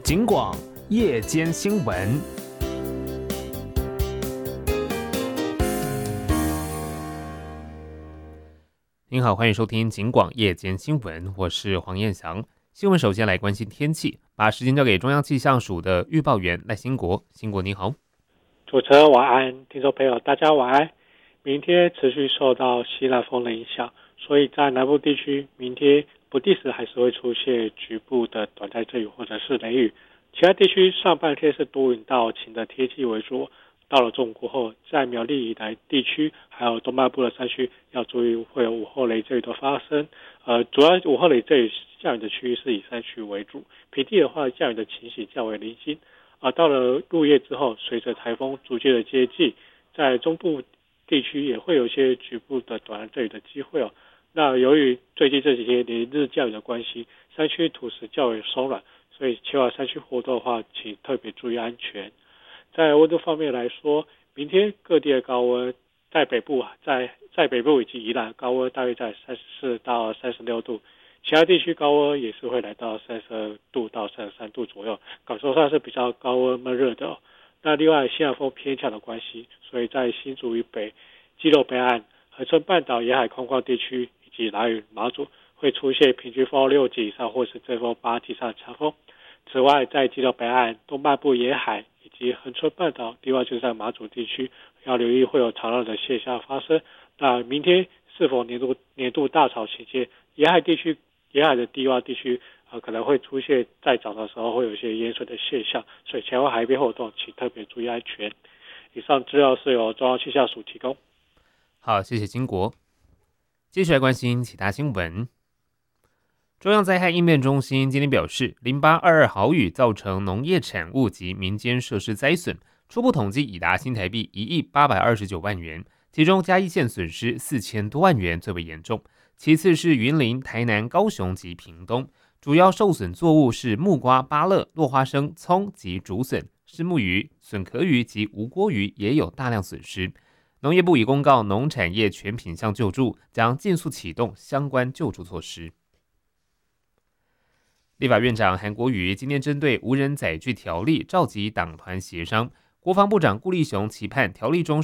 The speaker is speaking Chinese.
警广夜间新闻。您好，欢迎收听警广夜间新闻，我是黄彦翔。新闻首先来关心天气，把时间交给中央气象署的预报员赖兴国。兴国你好。 主持人晚安，听众朋友大家晚安。明天持续受到西南风的影响，所以在南部地区，明天不定时还是会出现局部的短暂阵雨或者是雷雨。其他地区上半天是多云到晴的天气为主。到了中午过后，在苗栗以南地区还有东半部的山区要注意会有午后雷阵雨的发生。主要午后雷阵雨降雨的区域是以山区为主，平地的话降雨的情形较为零星。到了入夜之后，随着台风逐渐的接近，在中部地区也会有一些局部的短暂阵雨的机会哦。那由于最近这几天连日降雨的关系，山区土石较为松软，所以前往山区活动的话，请特别注意安全。在温度方面来说，明天各地的高温在北部在北部以及宜兰高温大约在34到36度，其他地区高温也是会来到32度到33度左右，感受上是比较高温闷热的哦。那另外西南风偏强的关系，所以在新竹以北、基隆北岸、恒春半岛沿海空旷地区以及兰屿、马祖会出现平均风6级以上或是阵风8级以上的强风。此外，在基隆北岸、东半部沿海以及恒春半岛，另外就是在马祖地区，要留意会有潮浪的现象发生。那明天是否年度大潮期间，沿海的低洼地区可能会出现在早的时候会有一些淹水的现象，所以前往海边活动请特别注意安全。以上资料是由中央气象署提供。 好，谢谢金国。接下来关心其他新闻。中央灾害应变中心今天表示，0822豪雨造成农业产物及民间设施灾损，初步统计已达新台币1亿829万元，其中嘉义县损失4000多万元最为严重，其次是云林、台南、高雄及屏东，主要受损作物是木瓜、芭乐、落花生、葱及竹笋、虱目鱼、笋壳鱼及无锅鱼也有大量损失。农业部已公告农产业全品项救助，将尽速启动相关救助措施。立法院长韩国瑜今天针对无人载具条例召集党团协商，国防部长顾立雄期盼条例中